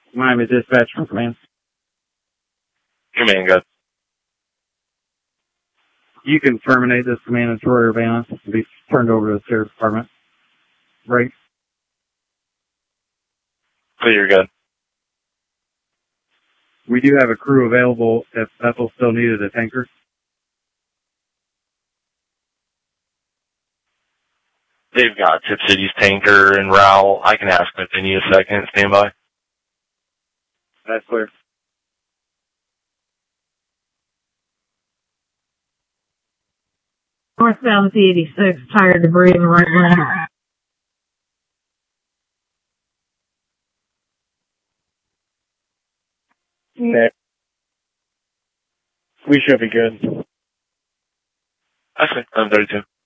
Miami Dispatch from command. Command, good. You can terminate this command and Troy Urbana to be turned over to the Sheriff's Department. Break. Clear, good. We do have a crew available if Bethel still needed a tanker. They've got Tip City's tanker and Rowell. I can ask them if they need a second. Stand by. That's clear. Northbound C-86, tire debris in the right lane. Okay. We should be good. I see. I'm 32.